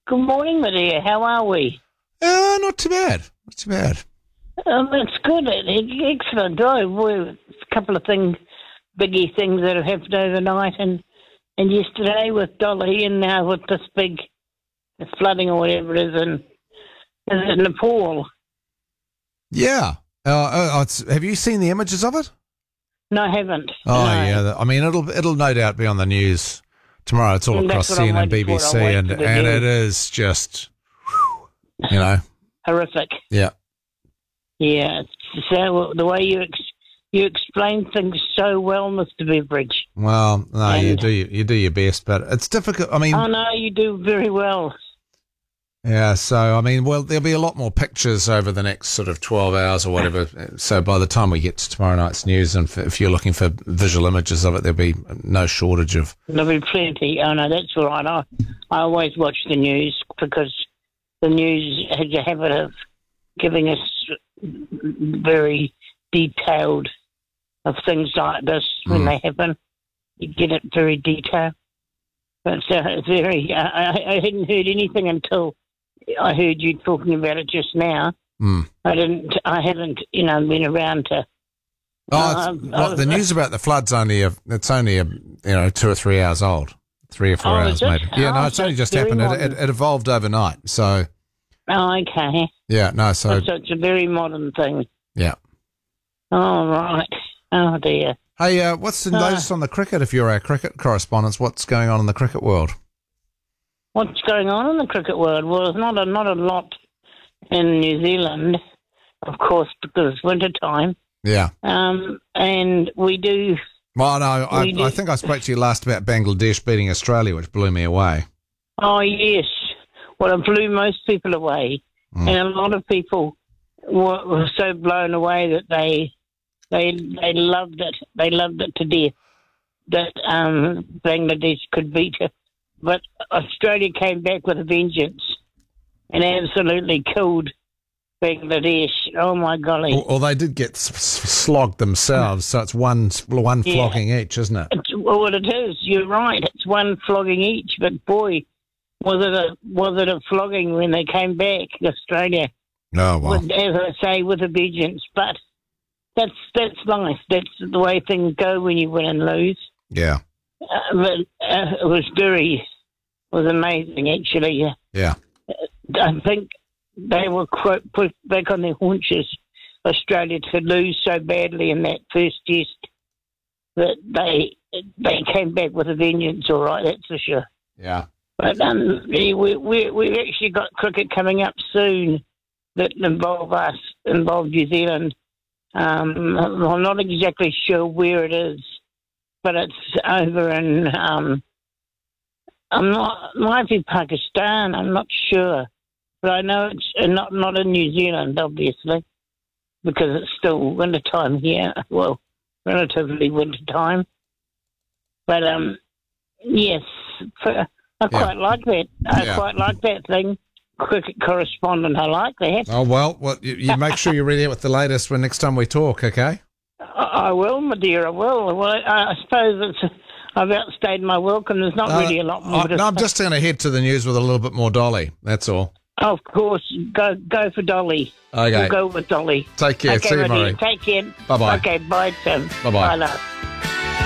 Good morning, my dear. How are we? Not too bad. Not too bad. It's good. Excellent. A couple of biggie things that have happened overnight, and yesterday with Dolly, and now with this big flooding or whatever it is in Nepal. Yeah. Have you seen the images of it? No, I haven't. Oh, No. yeah. I mean, it'll no doubt be on the news tomorrow. It's all across CNN and BBC, and it is just, horrific. Yeah. Yeah. So the way you explain things so well, Mr. Beveridge. Well, no, you do your best, but it's difficult. I mean, oh no, you do very well. Yeah, so, I mean, well, there'll be a lot more pictures over the next sort of 12 hours or whatever. So by the time we get to tomorrow night's news, and if you're looking for visual images of it, there'll be no shortage of... There'll be plenty. Oh, no, that's all right. I always watch the news because the news has a habit of giving us very detailed of things like this when they happen. You get it very detailed. But it's very... I hadn't heard anything until... I heard you talking about it just now. I haven't, been around to. The news about the flood's only 2 or 3 hours old, 3 or 4 hours maybe. Yeah, no, it's only just happened. It evolved overnight. So. Oh, okay. Yeah, no, so it's a very modern thing. Yeah. Oh right. Oh dear. Hey, what's the latest on the cricket? If you're our cricket correspondent, what's going on in the cricket world? What's going on in the cricket world? Well, there's not a lot in New Zealand, of course, because it's winter time. Yeah. And we do... Well, no, I think I spoke to you last about Bangladesh beating Australia, which blew me away. Oh, yes. Well, it blew most people away. And a lot of people were so blown away that they loved it. They loved it to death that Bangladesh could beat it. But Australia came back with a vengeance and absolutely killed Bangladesh. Oh, my golly. Well, they did get slogged themselves, so it's one flogging each, isn't it? Well, it is. You're right. It's one flogging each. But, boy, was it a flogging when they came back, Australia. Oh, well. As I say, with a vengeance. But that's life. That's the way things go when you win and lose. Yeah. But it was amazing, actually. Yeah. I think they were put back on their haunches, Australia, to lose so badly in that first test that they came back with a vengeance, all right, that's for sure. Yeah. But we've actually got cricket coming up soon that involve New Zealand. I'm not exactly sure where it is, but it's over in, might be Pakistan, I'm not sure. But I know it's not in New Zealand, obviously, because it's still winter time here. Well, relatively winter time. But, yes, I quite like that. I quite like that thing. Cricket correspondent, I like that. Oh, well, you make sure you're ready with the latest when next time we talk, okay? I will, my dear, I will. Well, I suppose I've outstayed my welcome. There's not really a lot more to say. I'm just going to head to the news with a little bit more Dolly, that's all. Of course, go for Dolly. Okay. We'll go with Dolly. Take care. Okay, see you, Marie. Take care. Bye-bye. Okay, bye, Tim. Bye-bye. Bye now.